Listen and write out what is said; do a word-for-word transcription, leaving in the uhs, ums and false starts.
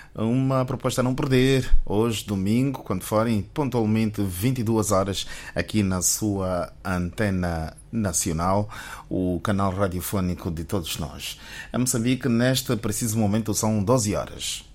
uma proposta a não perder, hoje, domingo, quando forem pontualmente vinte e duas horas, aqui na sua antena nacional, o canal radiofónico de todos nós. Em Moçambique, neste preciso momento, são doze horas.